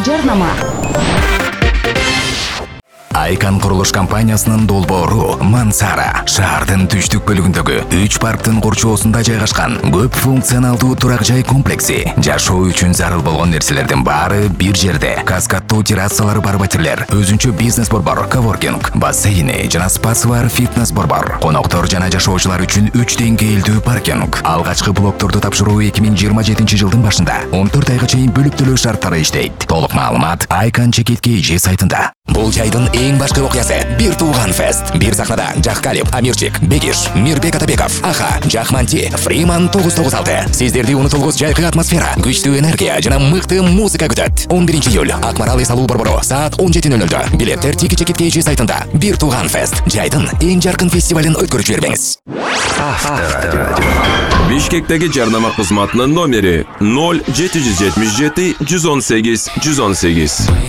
жарнама. Айкан курулуш компаниясынын долбоору Мансара шаардын түштүк бөлүгүндөгү 3 парктын курчоосунда жайгашкан көп функционалдуу турак жай комплекси. Жашоо үчүн зарыл болгон нерселердин баары бир жерде. Каскаддуу террасалары бар батирлер, өзүнчө бизнес борбор, коворкинг, бассейни жана спасы бар фитнес борбор. Коноктор жана жашоочулар үчүн 3 деңгээлдүү паркинг. Алгачкы блокторду тапшыруу 2027 жылдын башында 14 айга чейин бөлүп төлөө шарттары иштейт. Толук маалымат Айкан ЧКТК сайтында. Бул жайдын эң башкы окуясы бир тууган фест. Бир сахнада Жаккалип, Амирчик, Бегиш, Мирбек Атабеков, Аха, Жахманти, Фриман 996. Сиздерди унутулгус жайкы атмосфера, күчтүү энергия жана мыкты музыка күтөт. 11 июль Акмарал Исалуу борбору саат 17:00. Билеттер ЧКТК сайтында. Бир тууган фест. Жайдын эң жаркын фестивалын өткөрүп жибербеңиз. Авторадио. Бишкектеги жарнама кызматынын номери 0777 118 118.